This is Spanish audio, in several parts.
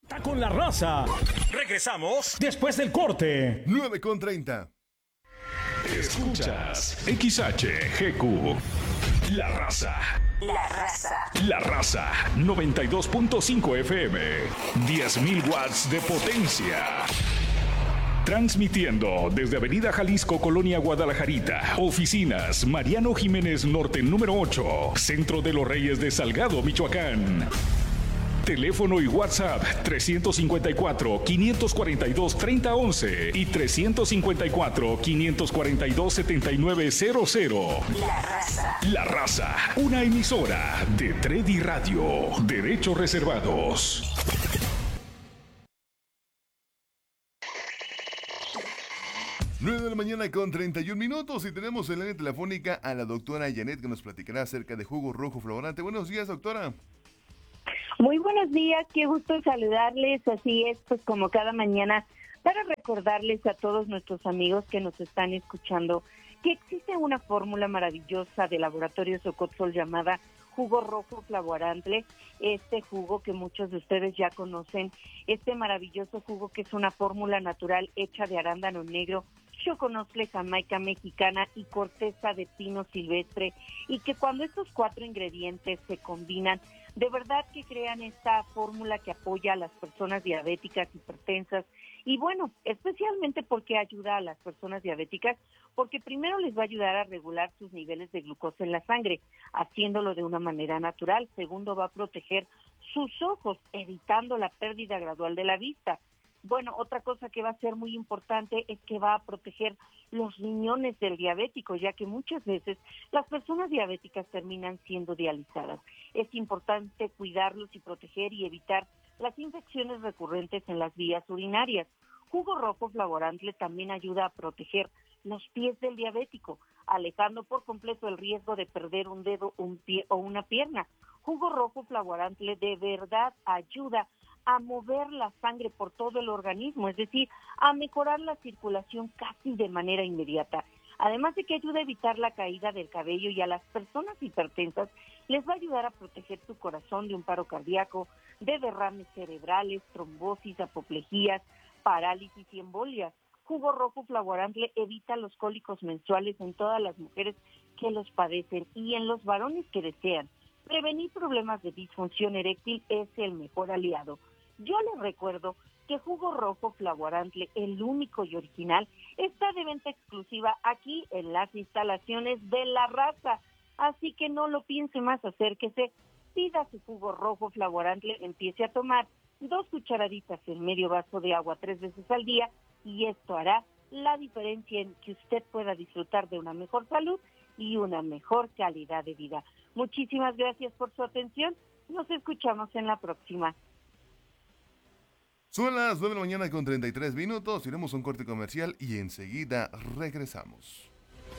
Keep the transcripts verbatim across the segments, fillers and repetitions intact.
Está con la raza. Regresamos después del corte. nueve con treinta. Escuchas X H G Q. La raza. La raza. La raza. noventa y dos punto cinco F M. diez mil watts de potencia. Transmitiendo desde Avenida Jalisco, Colonia Guadalajarita. Oficinas Mariano Jiménez Norte número ocho. Centro de los Reyes de Salgado, Michoacán. Teléfono y WhatsApp trescientos cincuenta y cuatro, quinientos cuarenta y dos, treinta once y trescientos cincuenta y cuatro, quinientos cuarenta y dos, setenta y nueve cero cero. La raza. La raza, una emisora de Tredi Radio. Derechos reservados. nueve de la mañana con treinta y un minutos y tenemos en la línea telefónica a la doctora Janet que nos platicará acerca de jugo rojo flavorante. Buenos días, doctora. Muy buenos días, qué gusto saludarles, así es, pues como cada mañana, para recordarles a todos nuestros amigos que nos están escuchando que existe una fórmula maravillosa de Laboratorio Socotzol llamada jugo rojo flavorante, este jugo que muchos de ustedes ya conocen, este maravilloso jugo que es una fórmula natural hecha de arándano negro, choconostle, jamaica mexicana y corteza de pino silvestre, y que cuando estos cuatro ingredientes se combinan, de verdad que crean esta fórmula que apoya a las personas diabéticas, hipertensas, y bueno, especialmente porque ayuda a las personas diabéticas, porque primero les va a ayudar a regular sus niveles de glucosa en la sangre, haciéndolo de una manera natural. Segundo, va a proteger sus ojos, evitando la pérdida gradual de la vista. Bueno, otra cosa que va a ser muy importante es que va a proteger los riñones del diabético, ya que muchas veces las personas diabéticas terminan siendo dializadas. Es importante cuidarlos y proteger y evitar las infecciones recurrentes en las vías urinarias. Jugo rojo flavorante también ayuda a proteger los pies del diabético, alejando por completo el riesgo de perder un dedo, un pie o una pierna. Jugo rojo flavorante de verdad ayuda a mover la sangre por todo el organismo, es decir, a mejorar la circulación casi de manera inmediata. Además de que ayuda a evitar la caída del cabello, y a las personas hipertensas les va a ayudar a proteger su corazón de un paro cardíaco, de derrames cerebrales, trombosis, apoplejías, parálisis y embolias. Jugo rojo flavorante evita los cólicos menstruales en todas las mujeres que los padecen y en los varones que desean. Prevenir problemas de disfunción eréctil es el mejor aliado. Yo les recuerdo que jugo rojo flavorante, el único y original, está de venta exclusiva aquí en las instalaciones de La Raza. Así que no lo piense más, acérquese, pida su jugo rojo flavorante, empiece a tomar dos cucharaditas en medio vaso de agua tres veces al día, y esto hará la diferencia en que usted pueda disfrutar de una mejor salud y una mejor calidad de vida. Muchísimas gracias por su atención. Nos escuchamos en la próxima. Son las nueve de la mañana con treinta y tres minutos. Iremos a un corte comercial y enseguida regresamos.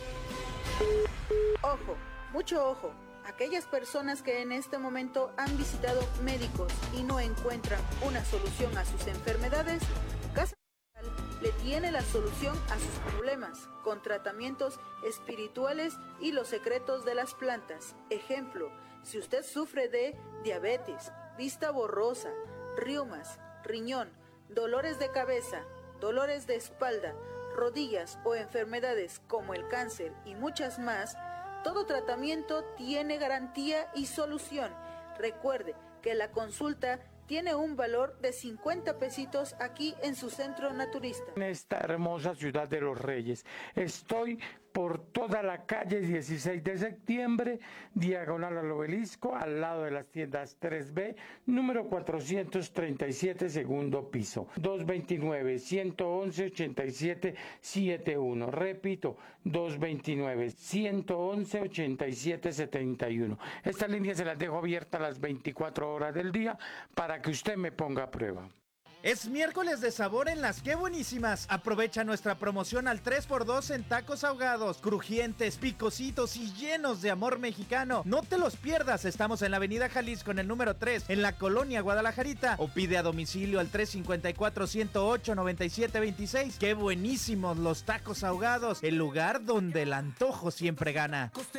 Ojo, mucho ojo. Aquellas personas que en este momento han visitado médicos y no encuentran una solución a sus enfermedades, Casa le tiene la solución a sus problemas, con tratamientos espirituales y los secretos de las plantas. Ejemplo, si usted sufre de diabetes, vista borrosa, riumas, riñón, dolores de cabeza, dolores de espalda, rodillas o enfermedades como el cáncer y muchas más, todo tratamiento tiene garantía y solución. Recuerde que la consulta tiene un valor de cincuenta pesitos aquí en su centro naturista. En esta hermosa ciudad de Los Reyes, estoy por toda la calle dieciséis de septiembre, diagonal al Obelisco, al lado de las tiendas tres B, número cuatrocientos treinta y siete, segundo piso, dos veintinueve, ciento once, ochenta y siete setenta y uno. Repito, dos veintinueve, ciento once, ochenta y siete setenta y uno. Esta línea se las dejo abierta las veinticuatro horas del día para que usted me ponga a prueba. Es miércoles de sabor en Las Qué Buenísimas. Aprovecha nuestra promoción al tres por dos en tacos ahogados, crujientes, picositos y llenos de amor mexicano. No te los pierdas, estamos en la avenida Jalisco en el número tres, en la colonia Guadalajarita, o pide a domicilio al tres cincuenta y cuatro, ciento ocho, noventa y siete veintiséis. Qué buenísimos los tacos ahogados, el lugar donde el antojo siempre gana.